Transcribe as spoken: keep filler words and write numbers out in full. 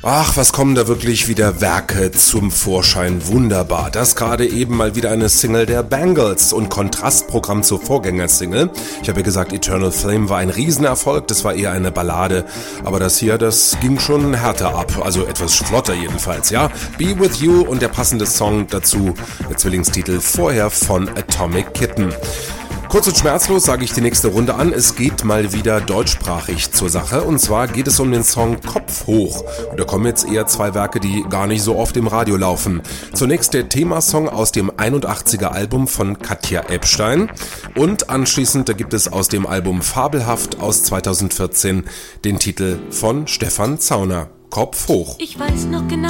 Ach, was kommen da wirklich wieder Werke zum Vorschein. Wunderbar. Das gerade eben mal wieder eine Single der Bangles und Kontrastprogramm zur Vorgängersingle. Ich habe ja gesagt, Eternal Flame war ein Riesenerfolg, das war eher eine Ballade. Aber das hier, das ging schon härter ab, also etwas flotter jedenfalls, ja. Be With You und der passende Song dazu, der Zwillingstitel vorher von Atomic Kitten. Kurz und schmerzlos sage ich die nächste Runde an. Es geht mal wieder deutschsprachig zur Sache. Und zwar geht es um den Song Kopf hoch. Und da kommen jetzt eher zwei Werke, die gar nicht so oft im Radio laufen. Zunächst der Themasong aus dem einundachtziger Album von Katja Ebstein. Und anschließend da gibt es aus dem Album Fabelhaft aus zweitausendvierzehn den Titel von Stefan Zauner. Kopf hoch. Ich weiß noch genau,